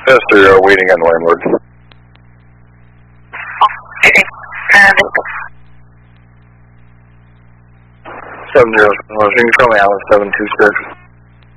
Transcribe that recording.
Chester, waiting on landlord. Okay. 70, you can call me Alice 726.